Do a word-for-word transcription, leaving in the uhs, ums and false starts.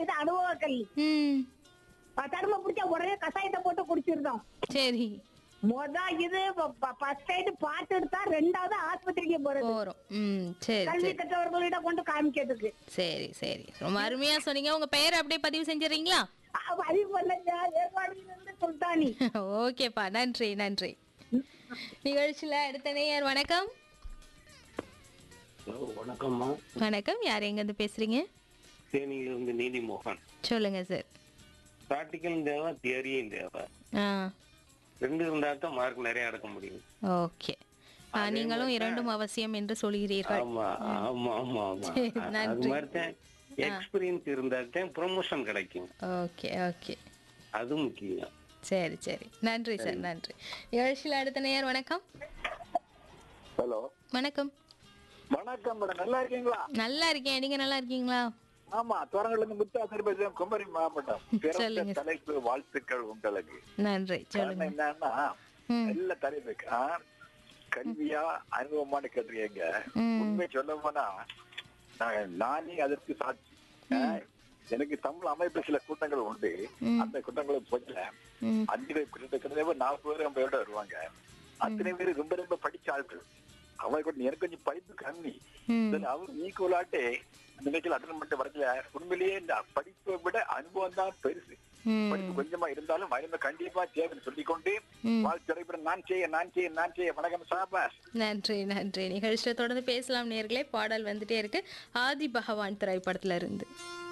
இது அனுபவக்கல். ம். தரும பிடிச்சா உடனே கஷாயத்தை போட்டு குடிச்சிருந்தோம். சரி. மொத இது ஃபர்ஸ்ட் எய்ட் பார்த்துட்டு தான் ரெண்டாவது ஆஸ்பத்திரிக்கு போறது. போறோம். ம். சரி கல்வி சரி. கற்றவர்களிட கொண்டு காமிக்கிறதுக்கு. சரி சரி. ரொம்ப அருமையா சொன்னீங்க. உங்க பெயர் அப்படியே பதிவு செஞ்சுறீங்களா? பதிவு பண்ண ஏற்பாடு சுல்தானி. ஓகேப்பா, நன்றி நன்றி. நிகழ்ச்சியில அடுத்த நேயர் வணக்கம். வணக்கம்மா. வணக்கம், யார் எங்க இருந்து பேசுறீங்க? தேனியில இருந்து நீதிமோகன். சொல்லுங்க சார். பிராக்டிக்கல் தேவை, தியரியும் தேவை. ஆ, ரெண்டு இருந்தா தான் மார்க் நிறைய எடுக்க முடியும். ஓகே. ஆ, நீங்களும் இரண்டும் அவசியம் என்று சொல்கிறீர்கள். ஆமா ஆமா ஆமா ஆமா. சரி, அது நன்றி. மாதிரி தான் எக்ஸ்பீரியன்ஸ் இருந்தா தான் ப்ரொமோஷன் கிடைக்கும். Okay okay. அது முக்கியம். சரி சரி, நன்றி சார், நன்றி. நிகழ்ச்சியில் அடுத்த நேயர் வணக்கம். ஹலோ, வணக்கம். வணக்கம் மேடம், நல்லா இருக்கீங்களா? நல்லா இருக்கேன், நீங்க நல்லா இருக்கீங்களா? ஆமா, தோரங்கள்ல இருந்து முத்தாசர் பேசுறேன், குமரி மாவட்டம். பிறந்த சொல்லுங்க. தலைப்பு வாழ்த்துக்கள் உங்களுக்கு. நன்றி, காரணம் சொல்லுங்க. என்னன்னா, ம். நல்ல தலைப்பு. ஆ, கல்வியா அனுபவமான கேட்டுருக்கீங்க. ம். உண்மை சொல்ல போனா நான் நானே அதற்கு சாட்சி. ஆ, எனக்கு தமிழ் அமைப்பு சில கூட்டங்கள் உண்டு. ம். அந்த கூட்டங்களுக்கு போயில ம். அஞ்சு பேர் கிட்டத்தட்ட நாற்பது பேர் ஐம்பது பேரோட வருவாங்க. அத்தனை பேர் ரொம்ப ரொம்ப படிச்ச ஆட்கள். அவங்க கூட எனக்கு கொஞ்சம் படிப்பு கம்மி. ம். அவர் ஈக்குவலாட்டே அந்த நிகழ்ச்சியில் அட்டன் பண்ணிட்டு வரதுல உண்மையிலேயே இந்த படிப்பை விட அனுபவம் தான் பெருசு. ம். படிப்பு கொஞ்சமா இருந்தாலும் வயது கண்டிப்பா தேவைன்னு சொல்லிக்கொண்டு ம். வாழ்க்கை நான் செய்ய நான் செய்ய நான் செய்ய. வணக்கம் சாபாஸ். நன்றி நன்றி. நிகழ்ச்சியில தொடர்ந்து பேசலாம் நேயர்களே. பாடல் வந்துட்டே இருக்கு, ஆதி பகவான் திரைப்படத்துல இருந்து.